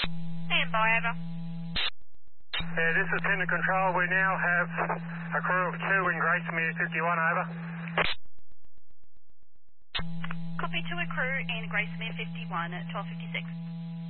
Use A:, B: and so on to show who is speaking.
A: Stand by, over.
B: Yeah, this is Centre Control. We now have a crew of 2 in Gracemere 51, over.
A: Copy to a crew in Gracemere 51 at 12:56.